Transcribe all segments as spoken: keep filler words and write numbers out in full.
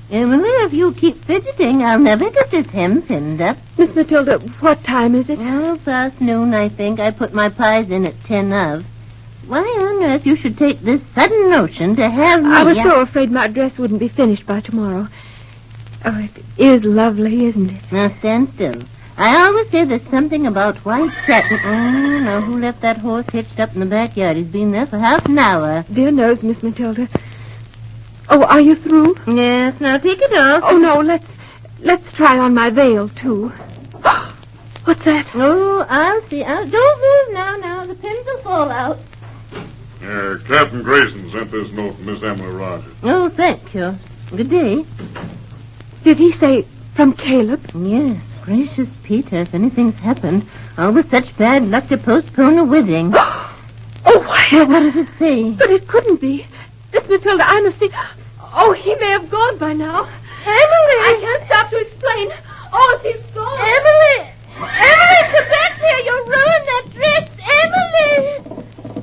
Emily, if you keep fidgeting, I'll never get this hem pinned up. Miss Matilda, what time is it? Oh, past noon, I think. I put my pies in at ten of. Why on earth you should take this sudden notion to have me... I was so afraid my dress wouldn't be finished by tomorrow. Oh, it is lovely, isn't it? Now, stand still. I always say there's something about white satin... Oh, now, who left that horse hitched up in the backyard? He's been there for half an hour. Dear knows, Miss Matilda. Oh, are you through? Yes, now take it off. Oh, no, let's let's try on my veil, too. What's that? Oh, I'll see. I'll... Don't move now, now. The pins will fall out. Uh, Captain Grayson sent this note from Miss Emily Rogers. Oh, thank you. Good day. Did he say from Caleb? Yes. Gracious, Peter, if anything's happened, always such bad luck to postpone a wedding. Oh, why? Well, what does it say? But it couldn't be. Miss Matilda, I must see... Oh, he may have gone by now. Emily! I can't stop to explain. Oh, if he's gone... Emily! Emily, come back here! You'll ruin that dress! Emily!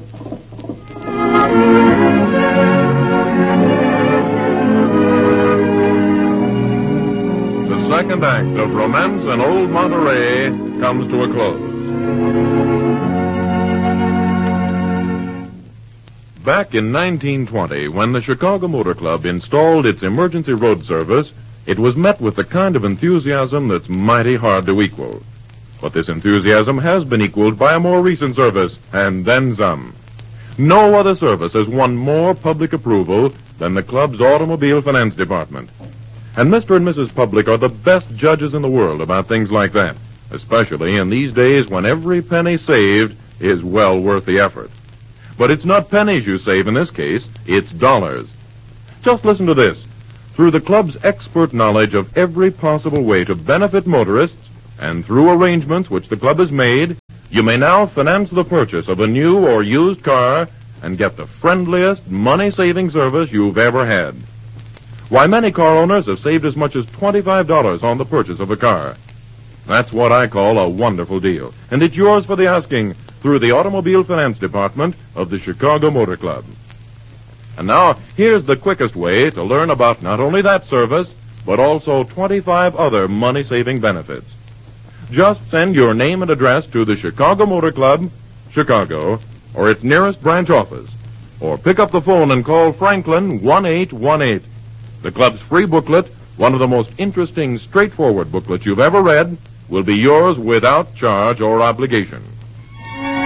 The second act of Romance in Old Monterey comes to a close. Back in nineteen twenty, when the Chicago Motor Club installed its emergency road service, it was met with the kind of enthusiasm that's mighty hard to equal. But this enthusiasm has been equaled by a more recent service, and then some. No other service has won more public approval than the club's automobile finance department. And Mister and Missus Public are the best judges in the world about things like that, especially in these days when every penny saved is well worth the effort. But it's not pennies you save in this case, it's dollars. Just listen to this. Through the club's expert knowledge of every possible way to benefit motorists, and through arrangements which the club has made, you may now finance the purchase of a new or used car and get the friendliest, money-saving service you've ever had. Why, many car owners have saved as much as twenty-five dollars on the purchase of a car. That's what I call a wonderful deal, and it's yours for the asking through the Automobile Finance Department of the Chicago Motor Club. And now, here's the quickest way to learn about not only that service, but also twenty-five other money-saving benefits. Just send your name and address to the Chicago Motor Club, Chicago, or its nearest branch office, or pick up the phone and call Franklin one eight one eight. The club's free booklet, one of the most interesting, straightforward booklets you've ever read, will be yours without charge or obligation.